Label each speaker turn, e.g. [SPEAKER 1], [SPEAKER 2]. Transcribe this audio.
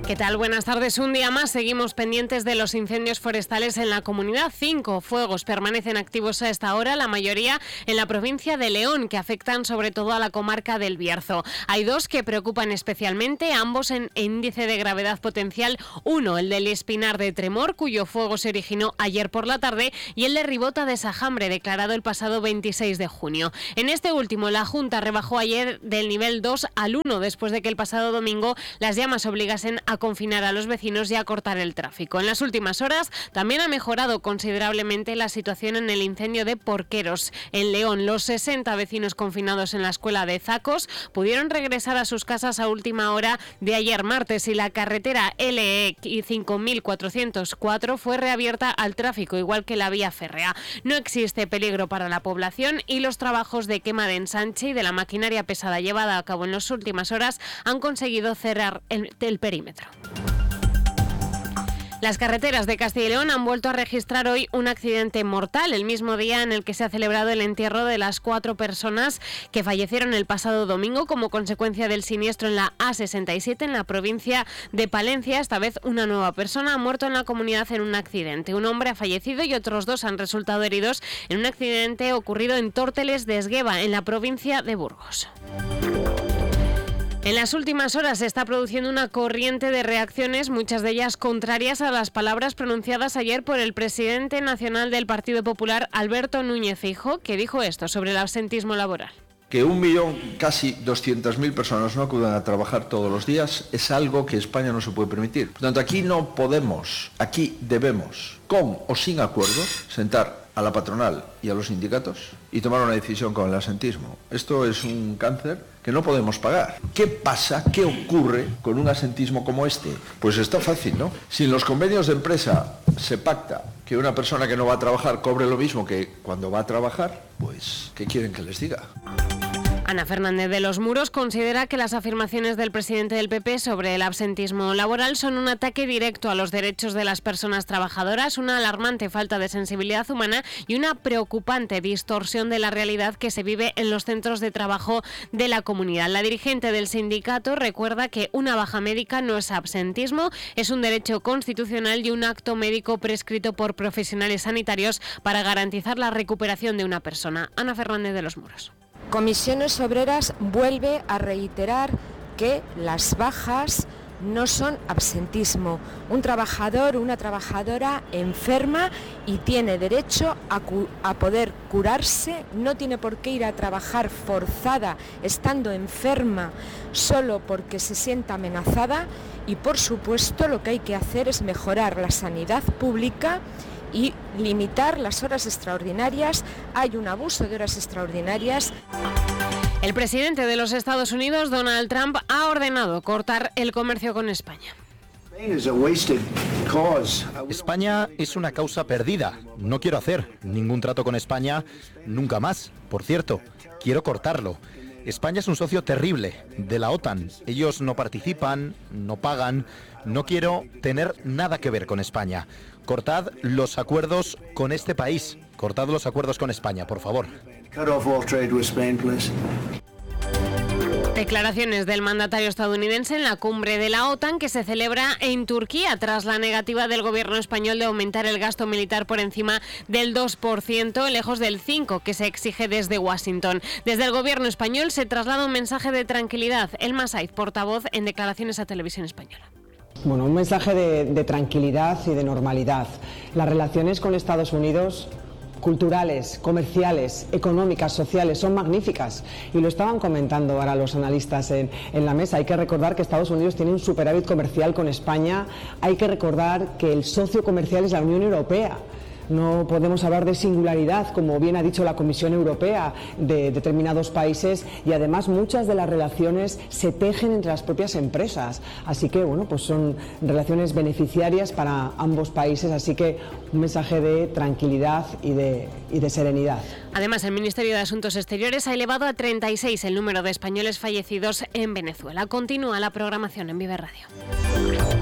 [SPEAKER 1] ¿Qué tal? Buenas tardes. Un día más seguimos pendientes de los incendios forestales en la comunidad. 5 fuegos permanecen activos a esta hora, la mayoría en la provincia de León, que afectan sobre todo a la comarca del Bierzo. Hay 2 que preocupan especialmente, ambos en índice de gravedad potencial. Uno, el del Espinar de Tremor, cuyo fuego se originó ayer por la tarde, y el de Ribota de Sajambre, declarado el pasado 26 de junio. En este último, la Junta rebajó ayer del nivel 2 al 1, después de que el pasado domingo las llamas obligasen a confinar a los vecinos y a cortar el tráfico. En las últimas horas también ha mejorado considerablemente la situación en el incendio de Porqueros. En León, los 60 vecinos confinados en la escuela de Zacos pudieron regresar a sus casas a última hora de ayer martes, y la carretera LE 5404 fue reabierta al tráfico, igual que la vía férrea. No existe peligro para la población y los trabajos de quema de ensanche y de la maquinaria pesada llevada a cabo en las últimas horas han conseguido cerrar el perímetro. Las carreteras de Castilla y León han vuelto a registrar hoy un accidente mortal, el mismo día en el que se ha celebrado el entierro de las 4 personas que fallecieron el pasado domingo como consecuencia del siniestro en la A67 en la provincia de Palencia. Esta vez una nueva persona ha muerto en la comunidad en un accidente. Un hombre ha fallecido y otros 2 han resultado heridos en un accidente ocurrido en Tórteles de Esgueva, en la provincia de Burgos. En las últimas horas se está produciendo una corriente de reacciones, muchas de ellas contrarias a las palabras pronunciadas ayer por el presidente nacional del Partido Popular, Alberto Núñez Feijóo, que dijo esto sobre el absentismo laboral.
[SPEAKER 2] Que 1 millón, casi 200.000 personas no acudan a trabajar todos los días es algo que España no se puede permitir. Por tanto, aquí no podemos, aquí debemos, con o sin acuerdo, sentar a la patronal y a los sindicatos y tomar una decisión con el absentismo. Esto es un cáncer que no podemos pagar. ¿Qué pasa? ¿Qué ocurre con un absentismo como este? Pues está fácil, ¿no? Si en los convenios de empresa se pacta que una persona que no va a trabajar cobre lo mismo que cuando va a trabajar, pues, ¿qué quieren que les diga?
[SPEAKER 1] Ana Fernández de los Muros considera que las afirmaciones del presidente del PP sobre el absentismo laboral son un ataque directo a los derechos de las personas trabajadoras, una alarmante falta de sensibilidad humana y una preocupante distorsión de la realidad que se vive en los centros de trabajo de la comunidad. La dirigente del sindicato recuerda que una baja médica no es absentismo, es un derecho constitucional y un acto médico prescrito por profesionales sanitarios para garantizar la recuperación de una persona. Ana Fernández de los Muros.
[SPEAKER 3] Comisiones Obreras vuelve a reiterar que las bajas no son absentismo. Un trabajador o una trabajadora enferma y tiene derecho a poder curarse, no tiene por qué ir a trabajar forzada estando enferma solo porque se sienta amenazada, y por supuesto lo que hay que hacer es mejorar la sanidad pública y limitar las horas extraordinarias. Hay un abuso de horas extraordinarias.
[SPEAKER 1] El presidente de los Estados Unidos, Donald Trump, ha ordenado cortar el comercio con España.
[SPEAKER 4] España es una causa perdida. No quiero hacer ningún trato con España nunca más. Por cierto, quiero cortarlo. España es un socio terrible de la OTAN. Ellos no participan, no pagan. No quiero tener nada que ver con España. Cortad los acuerdos con este país. Cortad los acuerdos con España, por favor.
[SPEAKER 1] Declaraciones del mandatario estadounidense en la cumbre de la OTAN que se celebra en Turquía tras la negativa del gobierno español de aumentar el gasto militar por encima del 2%, lejos del 5% que se exige desde Washington. Desde el gobierno español se traslada un mensaje de tranquilidad. Elma Saiz, portavoz en declaraciones a Televisión Española.
[SPEAKER 5] Bueno, un mensaje de tranquilidad y de normalidad. Las relaciones con Estados Unidos, culturales, comerciales, económicas, sociales, son magníficas. Y lo estaban comentando ahora los analistas en la mesa. Hay que recordar que Estados Unidos tiene un superávit comercial con España. Hay que recordar que el socio comercial es la Unión Europea. No podemos hablar de singularidad, como bien ha dicho la Comisión Europea, de determinados países, y además muchas de las relaciones se tejen entre las propias empresas. Así que, bueno, pues son relaciones beneficiarias para ambos países, así que un mensaje de tranquilidad y de serenidad.
[SPEAKER 1] Además, el Ministerio de Asuntos Exteriores ha elevado a 36 el número de españoles fallecidos en Venezuela. Continúa la programación en Vive Radio.